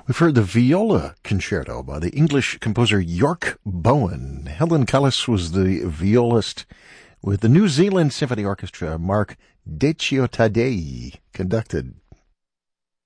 We've heard the Viola Concerto by the English composer York Bowen. Helen Cullis was the violist, with the New Zealand Symphony Orchestra. Mark Deciottadei conducted.